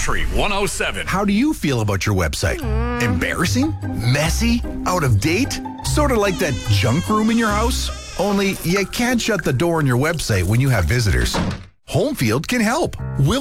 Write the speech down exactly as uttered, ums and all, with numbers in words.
Country one oh seven. How do you feel about your website? Embarrassing? Messy? Out of date? Sort of like that junk room in your house? Only you can't shut the door on your website when you have visitors. Homefield can help. We'll